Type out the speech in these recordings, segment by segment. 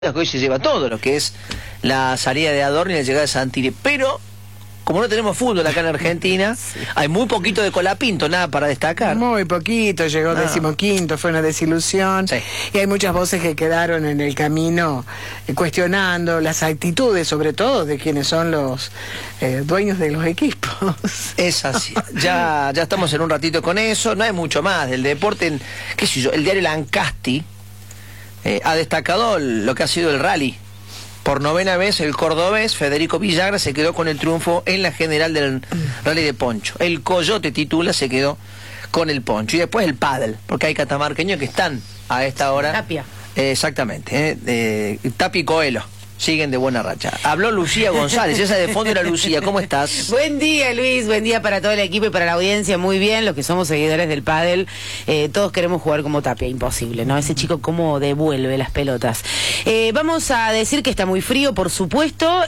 que hoy se lleva todo lo que es la salida de Adorni y la llegada de Santilli, pero como no tenemos fútbol acá en Argentina, sí, hay muy poquito de Colapinto, nada para destacar. Muy poquito, llegó 15º, fue una desilusión, sí, y hay muchas voces que quedaron en el camino cuestionando las actitudes, sobre todo de quienes son los dueños de los equipos. Es así, ya estamos en un ratito con eso, no hay mucho más del deporte, qué sé yo, el diario Lancasti ha destacado lo que ha sido el rally. Por 9ª vez el cordobés Federico Villagra se quedó con el triunfo en la general del rally de Poncho. El Coyote titula, se quedó con el Poncho. Y después el pádel, porque hay catamarqueños que están a esta hora. Tapia. Exactamente, Tapia y Coelho siguen de buena racha. Habló Lucía González, esa de fondo era Lucía, ¿cómo estás? Buen día, Luis, buen día para todo el equipo y para la audiencia, muy bien, los que somos seguidores del pádel, todos queremos jugar como Tapia, imposible, ¿no? Ese chico cómo devuelve las pelotas. Vamos a decir que está muy frío, por supuesto,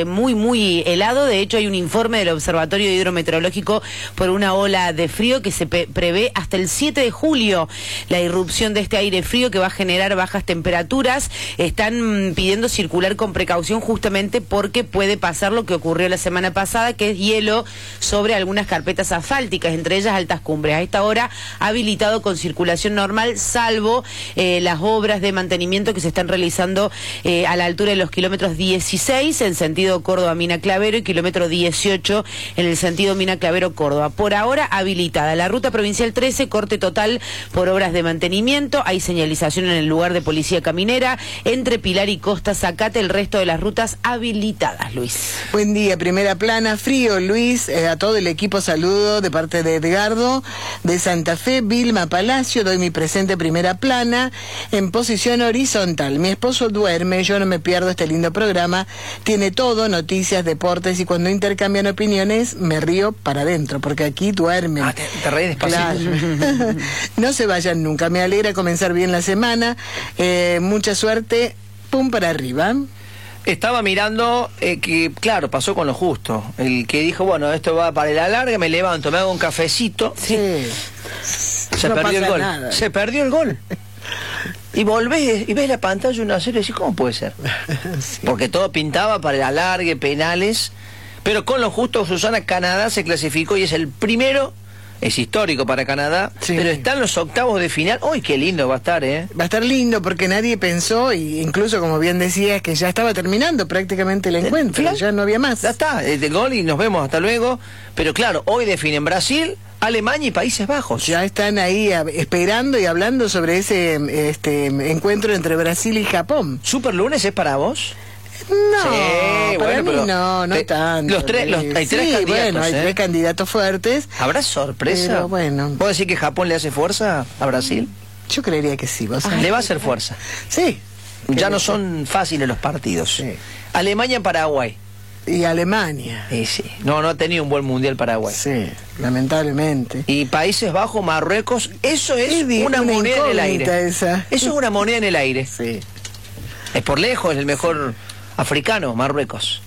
muy helado, de hecho hay un informe del Observatorio Hidrometeorológico por una ola de frío que se prevé hasta el 7 de julio, la irrupción de este aire frío que va a generar bajas temperaturas, están pidiendo circular con precaución justamente porque puede pasar lo que ocurrió la semana pasada, que es hielo sobre algunas carpetas asfálticas, entre ellas altas cumbres. A esta hora habilitado con circulación normal, salvo las obras de mantenimiento que se están realizando a la altura de los kilómetros 16 en sentido Córdoba-Mina Clavero y kilómetro 18 en el sentido Mina Clavero-Córdoba. Por ahora habilitada la ruta provincial 13, corte total por obras de mantenimiento, hay señalización en el lugar de policía caminera, entre Pilar y Costa Zacate, el resto de las rutas habilitadas, Luis. Buen día, primera plana, frío, Luis, a todo el equipo saludo de parte de Edgardo, de Santa Fe, Vilma Palacio, doy mi presente primera plana, en posición horizontal. Mi esposo duerme, yo no me pierdo este lindo programa, tiene todo, noticias, deportes, y cuando intercambian opiniones me río para adentro, porque aquí duermen. Te reís despacito. Claro. No se vayan nunca, me alegra comenzar bien la semana, mucha suerte, pum para arriba. Estaba mirando que, claro, pasó con lo justo. El que dijo, bueno, esto va para el alargue, me levanto, me hago un cafecito. Sí. Se perdió el gol. Nada. Se perdió el gol. Y volvés y ves la pantalla 1-0 y decís, ¿cómo puede ser? Sí. Porque todo pintaba para el alargue, penales. Pero con lo justo, Susana, Canadá se clasificó y es el primero. Es histórico para Canadá, sí, pero están los octavos de final. ¡Uy, qué lindo va a estar, eh! Va a estar lindo porque nadie pensó, y incluso como bien decías, que ya estaba terminando prácticamente el encuentro, ya no había más. Ya está, el gol y nos vemos, hasta luego. Pero claro, hoy definen Brasil, Alemania y Países Bajos. Ya están ahí esperando y hablando sobre ese encuentro entre Brasil y Japón. ¿Super lunes es para vos? No, sí, para bueno, mí no tanto. Hay tres candidatos. Bueno, hay tres candidatos fuertes. ¿Habrá sorpresa? Pero bueno. ¿Puedo decir que Japón le hace fuerza a Brasil? Yo creería que sí. ¿Vos le va a hacer fuerza. Sí. Ya no son fáciles los partidos. Sí. Alemania, Paraguay. Y Alemania. Sí. No ha tenido un buen mundial Paraguay. Sí, lamentablemente. Y Países Bajos, Marruecos, eso es una moneda en el aire. Eso es una moneda en el aire. Sí. Es por lejos, es el mejor africano, Marruecos.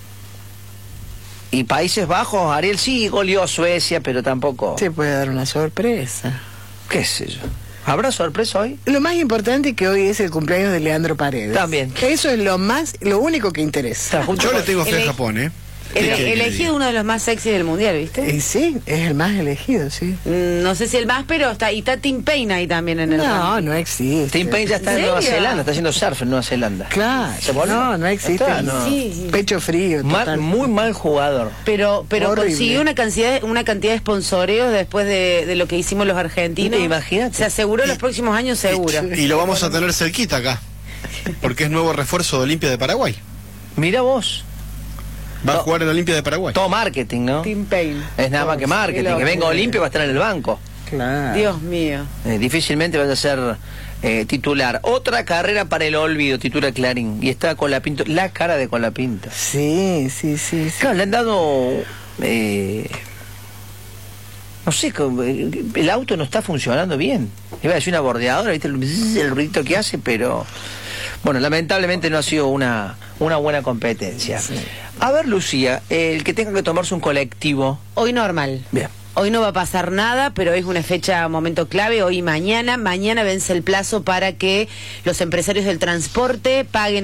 Y Países Bajos, Ariel sí goleó a Suecia, pero tampoco. Se puede dar una sorpresa. ¿Qué sé yo? ¿Habrá sorpresa hoy? Lo más importante es que hoy es el cumpleaños de Leandro Paredes. También. Eso es lo único que interesa. Yo le tengo fe a Japón, ¿eh? Elegido uno de los más sexy del mundial, ¿viste? Sí, es el más elegido, sí. No sé si el más, pero está Tim Payne ahí también en el No existe. Tim Payne ya está en Nueva Zelanda, está haciendo surf en Nueva Zelanda. Claro. No existe. Sí. Pecho frío. Muy mal jugador. Pero consiguió una cantidad de sponsoreos después de lo que hicimos los argentinos. Imagínate. Se aseguró los próximos años seguro. Y lo vamos a tener cerquita acá, porque es nuevo refuerzo de Olimpia de Paraguay. Mira vos. Va a jugar en Olimpia de Paraguay. Todo marketing, ¿no? Tim Payne. Es nada más que marketing. Que venga Olimpia va a estar en el banco. Claro. Dios mío. Difícilmente va a ser titular. Otra carrera para el olvido, titula Clarín. Y está Colapinto. La cara de Colapinto. Sí. Claro, le han dado... no sé, el auto no está funcionando bien. Iba a decir una bordeadora, ¿viste? El ruidito que hace, pero... Bueno, lamentablemente no ha sido una buena competencia. Sí. A ver, Lucía, el que tenga que tomarse un colectivo... Hoy normal. Bien. Hoy no va a pasar nada, pero es una fecha, momento clave, hoy y mañana. Mañana vence el plazo para que los empresarios del transporte paguen